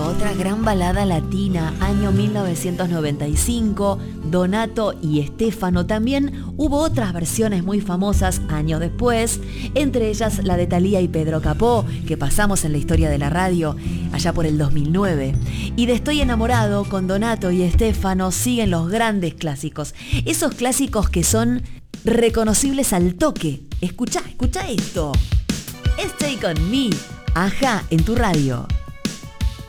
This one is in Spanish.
otra gran balada latina, año 1995, Donato y Estefano. También hubo otras versiones muy famosas años después, entre ellas la de Thalía y Pedro Capó, que pasamos en la historia de la radio allá por el 2009. Y de Estoy enamorado, con Donato y Estefano, siguen los grandes clásicos. Esos clásicos que son reconocibles al toque. Escucha esto. Stay con me. Ajá, en tu radio.